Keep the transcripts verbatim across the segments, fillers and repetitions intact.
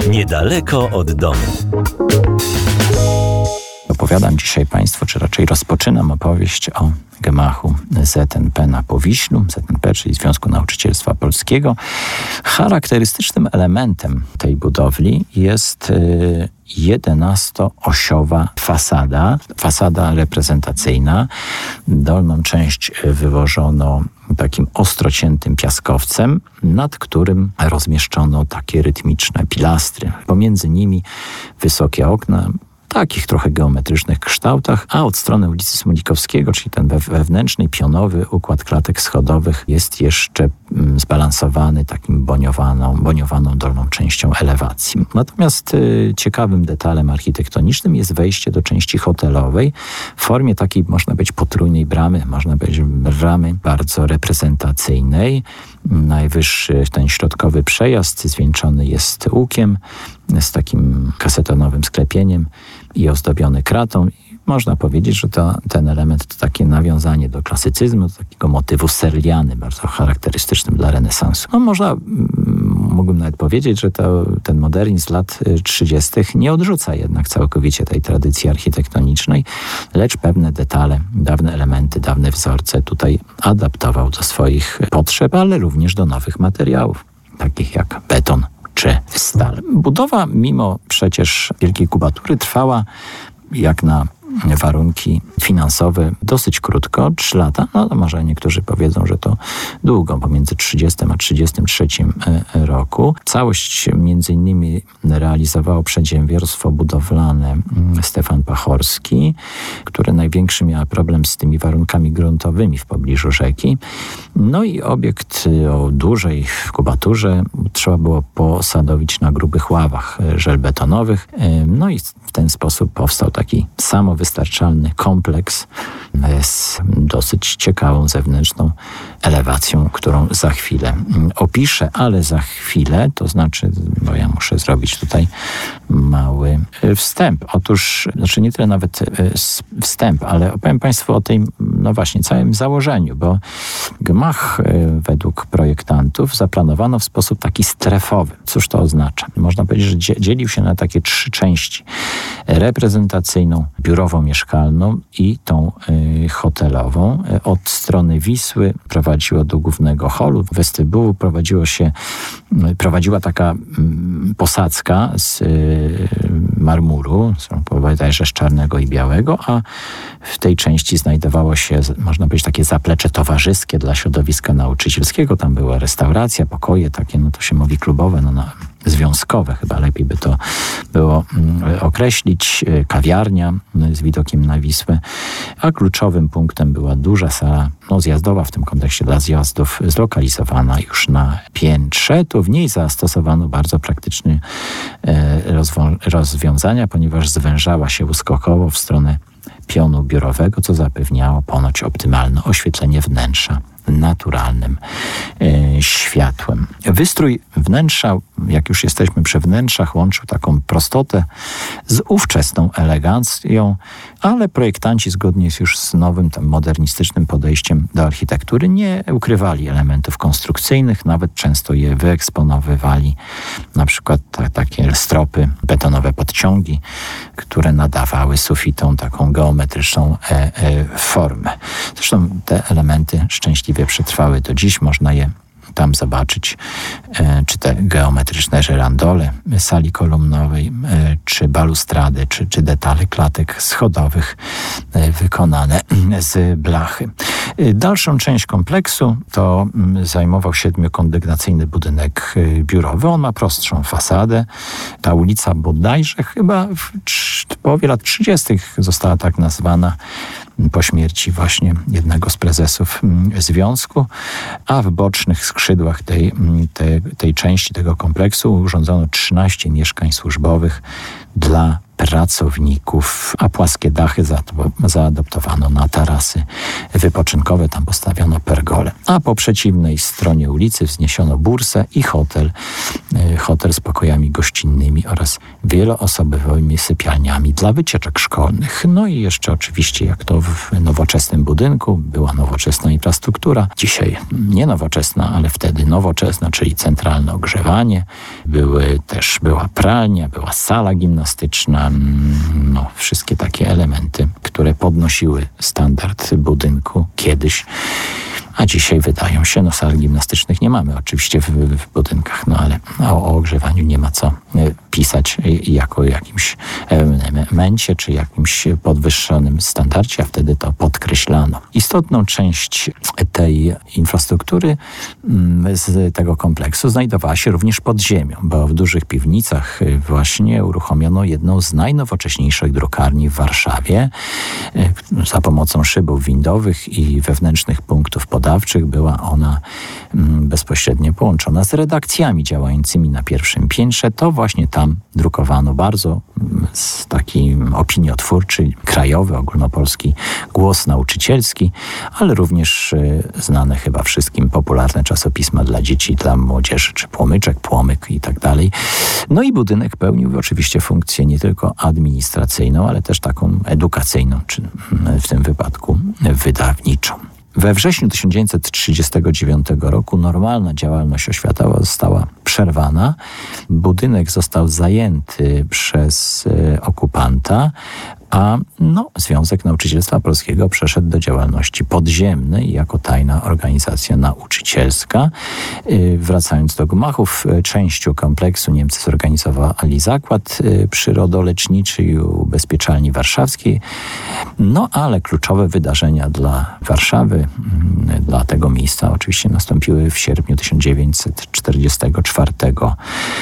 Niedaleko od domu. Opowiadam dzisiaj Państwu, czy raczej rozpoczynam opowieść o gmachu Z N P na Powiślu, Z N P, czyli Związku Nauczycielstwa Polskiego. Charakterystycznym elementem tej budowli jest jedenastoosiowa fasada, fasada reprezentacyjna. Dolną część wyłożono takim ostrociętym piaskowcem, nad którym rozmieszczono takie rytmiczne pilastry. Pomiędzy nimi wysokie okna, takich trochę geometrycznych kształtach, a od strony ulicy Smolikowskiego, czyli ten wewnętrzny, pionowy układ klatek schodowych jest jeszcze zbalansowany takim boniowaną, boniowaną dolną częścią elewacji. Natomiast y, ciekawym detalem architektonicznym jest wejście do części hotelowej w formie takiej, można powiedzieć, potrójnej bramy, można powiedzieć bramy bardzo reprezentacyjnej. Najwyższy, ten środkowy przejazd zwieńczony jest łukiem z takim kasetonowym sklepieniem i ozdobiony kratą. Można powiedzieć, że to, ten element to takie nawiązanie do klasycyzmu, do takiego motywu serliany, bardzo charakterystycznym dla renesansu. No można, mógłbym nawet powiedzieć, że to, ten modernizm lat trzydziestych nie odrzuca jednak całkowicie tej tradycji architektonicznej, lecz pewne detale, dawne elementy, dawne wzorce tutaj adaptował do swoich potrzeb, ale również do nowych materiałów, takich jak beton czy stal. Budowa, mimo przecież wielkiej kubatury, trwała jak na warunki finansowe dosyć krótko, trzy lata. No może niektórzy powiedzą, że to długo, pomiędzy trzydziestym a trzydziestym trzecim roku. Całość między innymi realizowało przedsiębiorstwo budowlane Stefan Pachorski, które największy miał problem z tymi warunkami gruntowymi w pobliżu rzeki. No i obiekt o dużej kubaturze trzeba było posadowić na grubych ławach żelbetonowych. No i w ten sposób powstał taki samowystarczalny kompleks z dosyć ciekawą zewnętrzną elewacją, którą za chwilę opiszę, ale za chwilę, to znaczy, bo ja muszę zrobić tutaj mały wstęp. Otóż, znaczy nie tyle nawet wstęp, ale opowiem Państwu o tym, no właśnie, całym założeniu, bo gmach według projektantów zaplanowano w sposób taki strefowy. Cóż to oznacza? Można powiedzieć, że dzielił się na takie trzy części. Reprezentacyjną, biurową, mieszkalną i tą y, hotelową. Od strony Wisły prowadziło do głównego holu, westybułu prowadziło się, y, prowadziła taka y, posadzka z y, marmuru, bodajże z czarnego i białego, a w tej części znajdowało się, można powiedzieć, takie zaplecze towarzyskie dla środowiska nauczycielskiego. Tam była restauracja, pokoje takie, no to się mówi klubowe, no na związkowe, chyba lepiej by to było określić, kawiarnia z widokiem na Wisłę, a kluczowym punktem była duża sala no, zjazdowa, w tym kontekście dla zjazdów, zlokalizowana już na piętrze. Tu w niej zastosowano bardzo praktyczne rozwo- rozwiązania, ponieważ zwężała się uskokowo w stronę pionu biurowego, co zapewniało ponoć optymalne oświetlenie wnętrza naturalnym e, światłem. Wystrój wnętrza, jak już jesteśmy przy wnętrzach, łączył taką prostotę z ówczesną elegancją, ale projektanci zgodnie już z nowym, tam modernistycznym podejściem do architektury nie ukrywali elementów konstrukcyjnych, nawet często je wyeksponowywali, na przykład ta, takie stropy, betonowe podciągi, które nadawały sufitom taką geometryczną e, e, formę. Zresztą te elementy szczęśliwie przetrwały do dziś, można je tam zobaczyć, e, czy te geometryczne żyrandole sali kolumnowej, e, czy balustrady, czy, czy detale klatek schodowych e, wykonane z blachy. E, dalszą część kompleksu to m, zajmował siedmiokondygnacyjny budynek e, biurowy. On ma prostszą fasadę. Ta ulica bodajże chyba w, w połowie lat trzydziestych została tak nazwana po śmierci właśnie jednego z prezesów związku, a w bocznych skrzydłach tej, tej, tej części tego kompleksu urządzono trzynaście mieszkań służbowych dla pracowników, a płaskie dachy zaadoptowano na tarasy wypoczynkowe. Tam postawiono pergolę. A po przeciwnej stronie ulicy wzniesiono bursę i hotel, hotel z pokojami gościnnymi oraz wieloosobowymi sypialniami dla wycieczek szkolnych. No i jeszcze oczywiście, jak to w nowoczesnym budynku, była nowoczesna infrastruktura. Dzisiaj nie nowoczesna, ale wtedy nowoczesna, czyli centralne ogrzewanie. Były też, była pralnia, była sala gimnastyczna, no wszystkie takie elementy, które podnosiły standard budynku kiedyś. A dzisiaj wydają się, no sal gimnastycznych nie mamy oczywiście w, w budynkach, no ale o, o ogrzewaniu nie ma co pisać jako o jakimś elemencie czy jakimś podwyższonym standardzie, a wtedy to podkreślano. Istotną część tej infrastruktury z tego kompleksu znajdowała się również pod ziemią, bo w dużych piwnicach właśnie uruchomiono jedną z najnowocześniejszych drukarni w Warszawie. Za pomocą szybów windowych i wewnętrznych punktów podawczych była ona bezpośrednio połączona z redakcjami działającymi na pierwszym piętrze. To właśnie tam drukowano bardzo taki opiniotwórczy, krajowy, ogólnopolski głos nauczycielski, ale również znane chyba wszystkim popularne czasopisma dla dzieci, dla młodzieży, czy Płomyczek, Płomyk i tak dalej. No i budynek pełnił oczywiście funkcję nie tylko administracyjną, ale też taką edukacyjną, czy w tym wypadku wydawniczą. We wrześniu tysiąc dziewięćset trzydziestego dziewiątego roku normalna działalność oświatowa została przerwana. Budynek został zajęty przez e, okupanta, a no, Związek Nauczycielstwa Polskiego przeszedł do działalności podziemnej jako tajna organizacja nauczycielska. Yy, wracając do gmachów, częścią kompleksu Niemcy zorganizowali zakład yy, przyrodoleczniczy i ubezpieczalni warszawskiej. No ale kluczowe wydarzenia dla Warszawy, yy, dla tego miejsca oczywiście nastąpiły w sierpniu tysiąc dziewięćset czterdziestego czwartego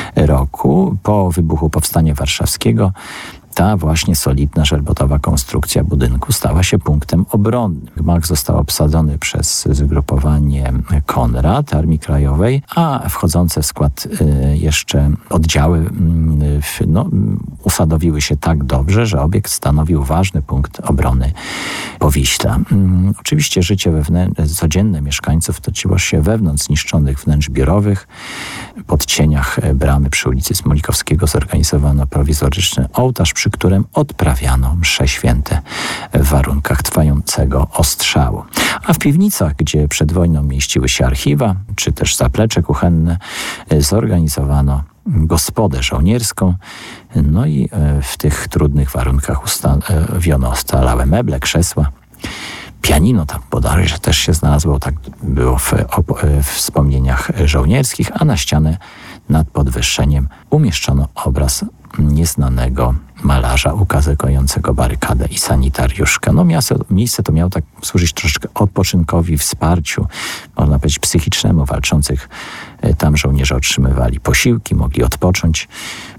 roku. Po wybuchu Powstania Warszawskiego ta właśnie solidna, żelbotowa konstrukcja budynku stała się punktem obronnym. Gmach został obsadzony przez zgrupowanie Konrad Armii Krajowej, a wchodzące w skład y, jeszcze oddziały y, no, usadowiły się tak dobrze, że obiekt stanowił ważny punkt obrony Powiśla. Y, oczywiście życie wewnę- codzienne mieszkańców toczyło się wewnątrz zniszczonych wnętrz biurowych. Pod cieniach bramy przy ulicy Smolikowskiego zorganizowano prowizoryczny ołtarz, przy którym odprawiano msze święte w warunkach trwającego ostrzału. A w piwnicach, gdzie przed wojną mieściły się archiwa, czy też zaplecze kuchenne, zorganizowano gospodę żołnierską. No i w tych trudnych warunkach ustawiono stałe meble, krzesła. Pianino tam bodaj, że też się znalazło, tak było w, w wspomnieniach żołnierskich, a na ścianę nad podwyższeniem umieszczono obraz nieznanego malarza ukazującego barykadę i sanitariuszkę. No miejsce, miejsce to miało tak służyć troszeczkę odpoczynkowi, wsparciu, można powiedzieć psychicznemu walczących. Tam żołnierze otrzymywali posiłki, mogli odpocząć.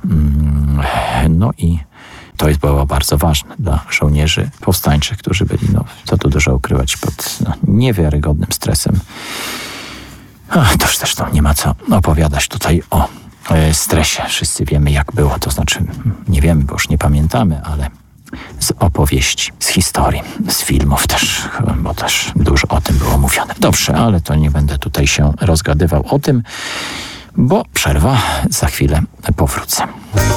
No i to jest było bardzo ważne dla żołnierzy powstańczych, którzy byli, no co tu dużo ukrywać, pod no, niewiarygodnym stresem. Ach, to już zresztą nie ma co opowiadać tutaj o stresie. Wszyscy wiemy, jak było, to znaczy nie wiemy, bo już nie pamiętamy, ale z opowieści, z historii, z filmów też, bo też dużo o tym było mówione. Dobrze, ale to nie będę tutaj się rozgadywał o tym, bo przerwa, za chwilę powrócę.